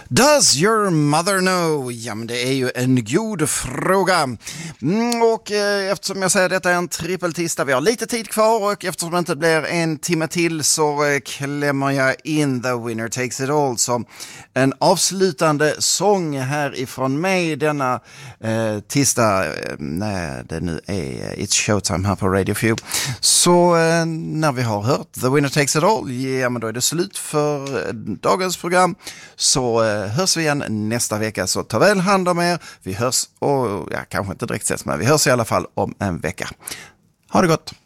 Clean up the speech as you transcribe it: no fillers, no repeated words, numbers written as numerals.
Does your mother know? Ja, men det är ju en god fråga. Och eftersom jag säger att detta är en trippeltisdag, vi har lite tid kvar och eftersom det inte blir en timme till så klämmer jag in The Winner Takes It All som en avslutande sång härifrån mig denna tisdag när det nu är It's Showtime här på Radio Few. Så när vi har hört The Winner Takes It All, ja men då är det slut för dagens program. Så hörs vi igen nästa vecka, så ta väl hand om er. Vi hörs, och kanske inte direkt ses, men vi hörs i alla fall om en vecka. Ha det gott!